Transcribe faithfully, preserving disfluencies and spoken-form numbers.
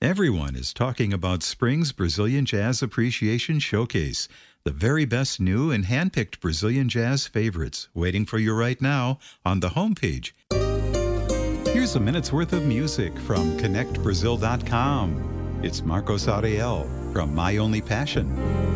Everyone is talking about Spring's Brazilian Jazz Appreciation Showcase, the very best new and handpicked Brazilian jazz favorites waiting for you right now on the homepage. Here's a minute's worth of music from connect brazil dot com. It's Marcos Ariel from My Only Passion.